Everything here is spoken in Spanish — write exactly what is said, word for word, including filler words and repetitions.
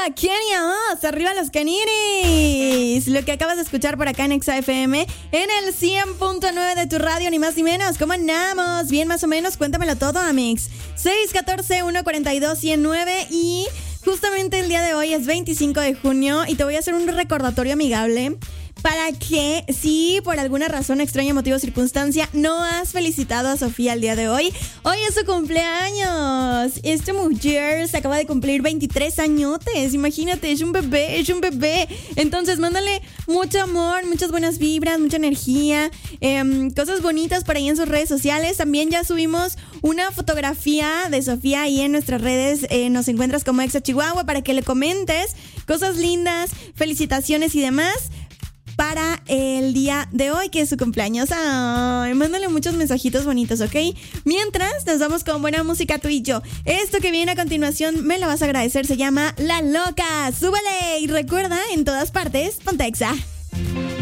Kenia Oz, arriba los caniris. Lo que acabas de escuchar por acá en Exa F M, en el cien punto nueve de tu radio, ni más ni menos. ¿Cómo andamos? Bien, más o menos, cuéntamelo todo, Amix. seis uno cuatro, uno cuatro dos, uno cero nueve. Y justamente el día de hoy es veinticinco de junio y te voy a hacer un recordatorio amigable para que, si por alguna razón, extraña, motivo, circunstancia, no has felicitado a Sofía el día de hoy, hoy es su cumpleaños. Esta mujer se acaba de cumplir veintitrés añotes, imagínate, es un bebé, es un bebé. Entonces, mándale mucho amor, muchas buenas vibras, mucha energía, eh, cosas bonitas por ahí en sus redes sociales. También ya subimos una fotografía de Sofía ahí en nuestras redes, eh, nos encuentras como Exa Chihuahua, para que le comentes cosas lindas, felicitaciones y demás para el día de hoy, que es su cumpleaños. Ay, mándale muchos mensajitos bonitos, ¿ok? Mientras, nos vamos con buena música tú y yo. Esto que viene a continuación me lo vas a agradecer, se llama La Loca. ¡Súbele! Y recuerda, en todas partes, ponte Exa.